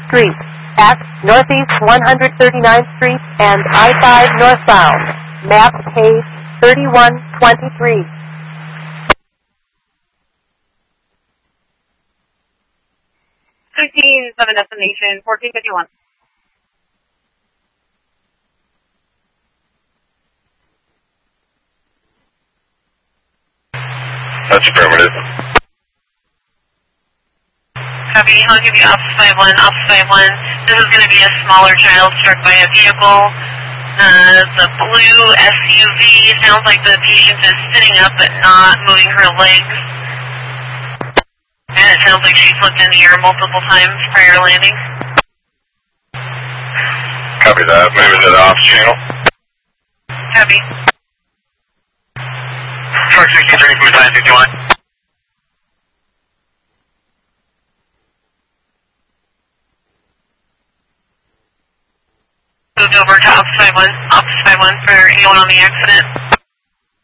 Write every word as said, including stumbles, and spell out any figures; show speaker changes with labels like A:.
A: Street at Northeast one hundred thirty-ninth Street and I five northbound. Map page thirty-one twenty-three.
B: fifteen, seven destination, fourteen fifty-one.
C: That's affirmative.
B: Copy, I'll give you Office five one, Office five one. This is going to be a smaller child struck by a vehicle. Uh, the blue S U V sounds like the patient is sitting up but not moving her legs. And it sounds like she flipped in the air multiple times prior to landing.
C: Copy that. Moving to the ops channel.
B: Copy.
C: Truck sixty-three, food nine sixty-one.
B: Moved over to Office five one, Office five one for anyone on the accident.